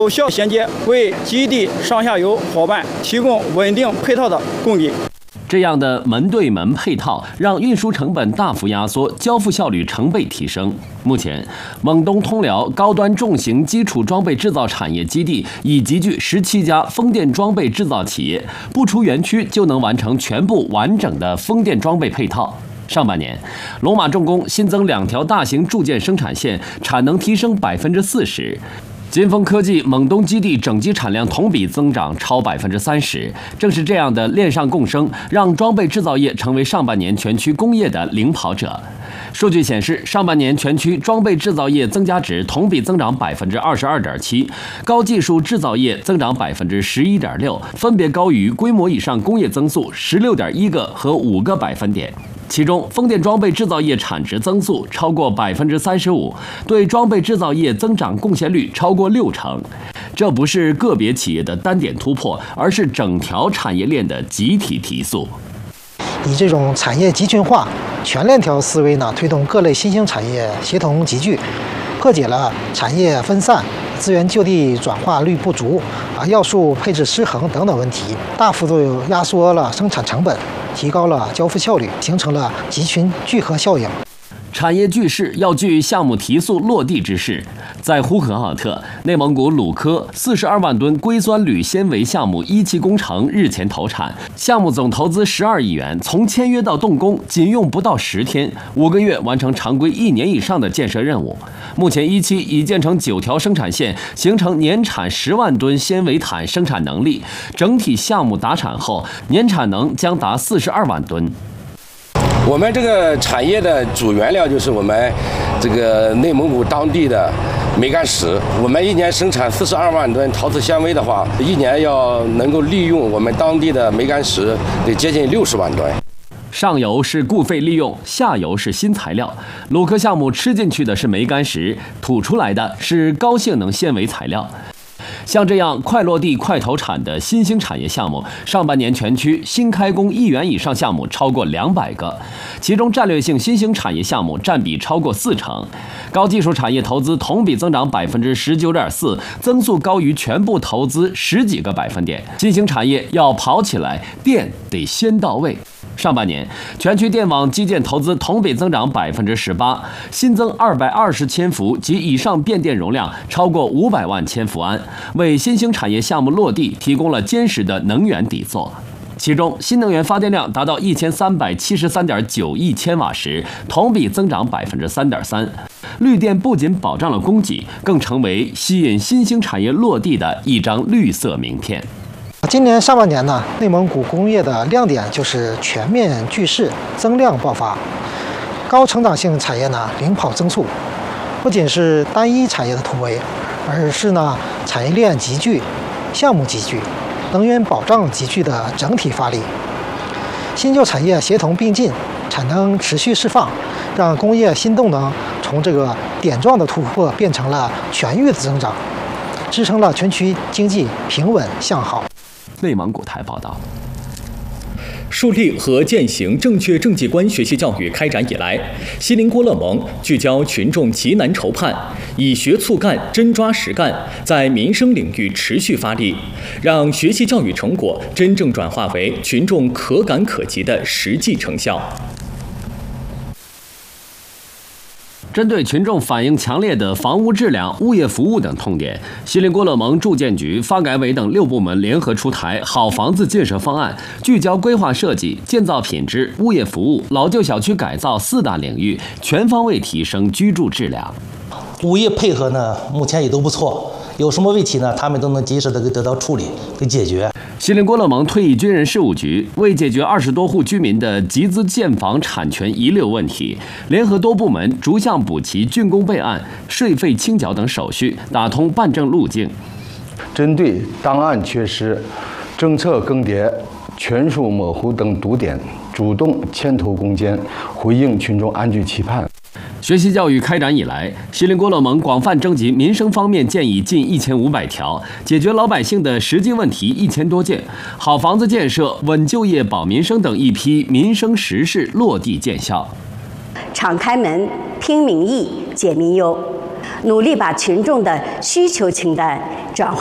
有效衔接，为基地上下游伙伴提供稳定配套的供给。 这样的门对门配套，让运输成本大幅压缩，交付效率成倍提升。目前，蒙东通辽高端重型基础装备制造产业基地已集聚17家风电装备制造企业，不出园区就能完成全部完整的风电装备配套。上半年，龙马重工新增2条大型铸件生产线，产能提升40%。金丰科技蒙东基地整机产量同比增长超30%，正是这样的链上共生，让装备制造业成为上半年全区工业的领跑者。数据显示，上半年全区装备制造业增加值同比增长22.7%，高技术制造业增长11.6%，分别高于规模以上工业增速16.1个和5个百分点。其中，风电装备制造业产值增速超过35%，对装备制造业增长贡献率超过60%。这不是个别企业的单点突破，而是整条产业链的集体提速。 以这种产业集群化、全链条思维呢，推动各类新兴产业协同集聚，破解了产业分散、资源就地转化率不足、要素配置失衡等等问题，大幅度压缩了生产成本，提高了交付效率，形成了集群聚合效应。 产业聚势要具项目提速落地之势。在呼和浩特，内蒙古鲁科42万吨硅酸铝纤维项目一期工程日前投产，项目总投资12亿元，从签约到动工仅用不到10天，5个月完成常规1年以上的建设任务。目前一期已建成9条生产线，形成年产10万吨纤维毯生产能力。整体项目达产后，年产能将达42万吨。 我们这个产业的主原料就是我们这个内蒙古当地的煤秆石。我们一年生产42万吨陶瓷纤维的话，一年要能够利用我们当地的煤秆石得接近60万吨。 上游是固废利用，下游是新材料。鲁科项目吃进去的是煤秆石，吐出来的是高性能纤维材料。像这样快落地、快投产的新兴产业项目，上半年全区新开工1元以上项目超过200个，其中战略性新兴产业项目占比超过40%，高技术产业投资同比增长19.4%，增速高于全部投资10几个百分点。新兴产业要跑起来，电得先到位。上半年，全区电网基建投资同比增长18%，新增220千伏及以上变电容量超过500万千伏安，为新兴产业项目落地提供了坚实的能源底座。其中，新能源发电量达到1373.9亿千瓦时，同比增长3.3%。绿电不仅保障了供给，更成为吸引新兴产业落地的一张绿色名片。 今年上半年呢，内蒙古工业的亮点就是全面聚势、增量爆发，高成长性产业呢领跑增速，不仅是单一产业的突围，而是呢产业链集聚、项目集聚、能源保障集聚的整体发力。新旧产业协同并进，产能持续释放，让工业新动能从这个点状的突破变成了全域的增长，支撑了全区经济平稳向好。 内蒙古台报道。 树立和践行正确政绩观学习教育开展以来，锡林郭勒盟聚焦群众急难愁盼，以学促干、真抓实干，在民生领域持续发力，让学习教育成果真正转化为群众可感可及的实际成效。 针对群众反映强烈的房屋质量、物业服务等痛点，锡林郭勒盟住建局、发改委等6部门联合出台好房子建设方案，聚焦规划设计、建造品质、物业服务、老旧小区改造4大领域，全方位提升居住质量。 物业配合呢，目前也都不错，有什么问题呢，他们都能及时的得到处理和解决。 锡林郭勒盟退役军人事务局为解决20多户居民的集资建房产权遗留问题，联合多部门逐项补齐竣工备案、税费清缴等手续，打通办证路径。 针对档案缺失、政策更迭、权属模糊等堵点，主动牵头攻坚，回应群众安居期盼。 学习教育开展以来，锡林郭勒盟广泛征集民生方面建议近1500条，解决老百姓的实际问题1000多件，好房子建设、稳就业、保民生等一批民生实事落地见效。 敞开门，听民意，解民忧。 努力把群众的需求清单转化